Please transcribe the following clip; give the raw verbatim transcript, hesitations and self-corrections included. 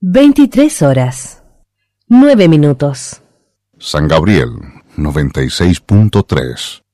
veintitrés horas, nueve minutos. San Gabriel, noventa y seis punto tres.